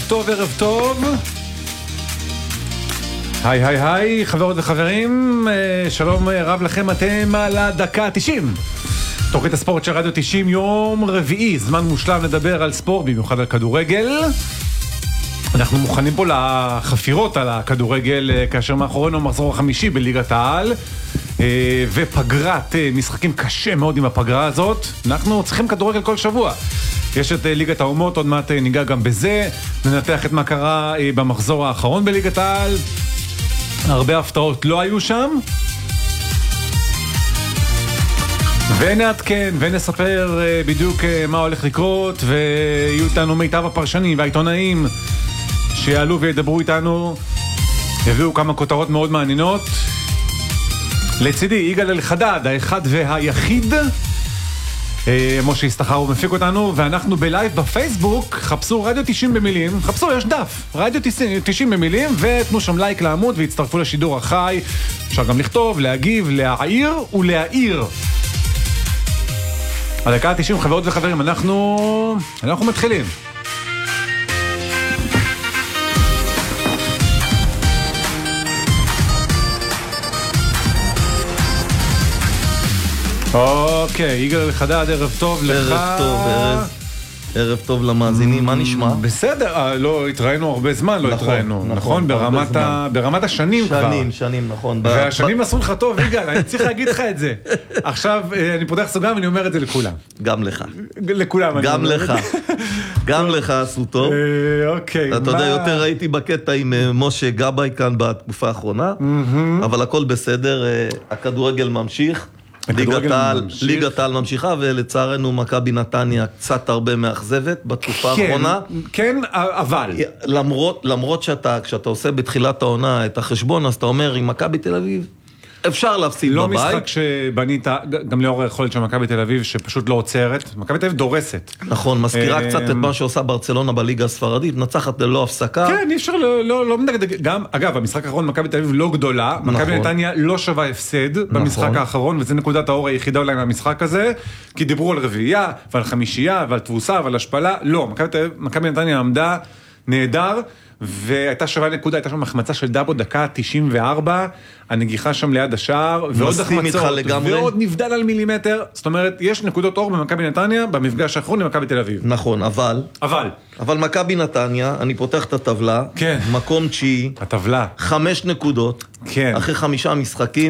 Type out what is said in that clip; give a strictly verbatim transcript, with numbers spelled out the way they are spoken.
טוב, ערב טוב. היי היי היי, חברות וחברים, שלום רב לכם, אתם על הדקה ה-תשעים. תוכנית הספורט של רדיו תשעים, יום רביעי, זמן מושלם לדבר על ספורט, במיוחד על כדורגל. אנחנו מוכנים פה לחפירות על הכדורגל, כאשר מאחורינו המחזור החמישי בליגת העל, ופגרת משחקים קשה מאוד עם הפגרה הזאת. אנחנו צריכים כדורגל כל שבוע. יש את ליגת האומות, עוד מעט ניגע גם בזה, ננתח את מה קרה במחזור האחרון בליגת העל. הרבה הפתעות לא היו שם, ונעדכן ונספר בדיוק מה הולך לקרות, ויהיו איתנו מיטב הפרשנים והעיתונאים שיעלו וידברו איתנו, יביאו כמה כותרות מאוד מעניינות. לצידי יגאל אלחדד, האחד והיחיד, משה ישתחר ומפיק אותנו, ואנחנו בלייב בפייסבוק. חפשו רדיו תשעים במילים, חפשו, יש דף רדיו תשעים במילים, ותנו שם לייק לעמוד והצטרפו לשידור החי. אפשר גם לכתוב, להגיב, להעיר ולהעיר. הדקה ה-תשעים, חברות וחברים, אנחנו אנחנו מתחילים. אוקיי, יגאל אלחדד, ערב טוב לך. ערב טוב, ערב, ערב טוב למאזינים, מה נשמע? בסדר, לא התראינו הרבה זמן, לא התראינו, נכון? ברמת השנים כבר. שנים, שנים, נכון. והשנים עשו לך טוב, יגאל, אני צריך להגיד לך את זה. עכשיו, אני פותח סוגריים ואני אומר את זה לכולם. גם לך. לכולם. גם לך. גם לך עשו טוב. אוקיי. אתה יודע, יותר הייתי בקטע עם משה גבאי כאן בתקופה האחרונה, אבל הכל בסדר, הכדורגל ממשיך. ליגת העל ממשיכה, ולצערנו מכבי נתניה קצת הרבה מאכזבת בתקופה האחרונה. כן, אבל למרות, למרות שאתה, כשאתה עושה בתחילת העונה את החשבון, אז אתה אומר, עם מכבי תל אביב, אפשר להפסיד לא בבית. לא משחק שבנית, גם לאור היכולת של מכבי תל אביב, שפשוט לא עוצרת. מכבי תל אביב דורסת. נכון, מזכירה קצת את מה שעושה ברצלונה בליגה הספרדית, נצחת ללא הפסקה. כן, אי אפשר, לא, לא, לא מדגדג. גם, אגב, במשחק האחרון מכבי תל אביב לא גדולה, מכבי נתניה לא שווה הפסד במשחק האחרון, וזה נקודת האור היחידה אולי מהמשחק הזה, כי דיברו על רביעייה, ועל חמישייה, ועל תבוסה, ועל השפלה. לא, מכבי נתניה עמדה נהדר, והייתה שווה נקודה, הייתה שם מחמצה של דאבו, דקה תשעים וארבע, הנגיחה שם ליד השער, ועוד החמצות, ועוד נבדל על מילימטר. זאת אומרת, יש נקודות אור במכבי נתניה, במפגש האחרון למכבי תל אביב. נכון, אבל... אבל... אבל מכבי נתניה, אני פותח את הטבלה, כן. מקום תשיעי, הטבלה. חמש נקודות, כן. אחרי חמישה משחקים,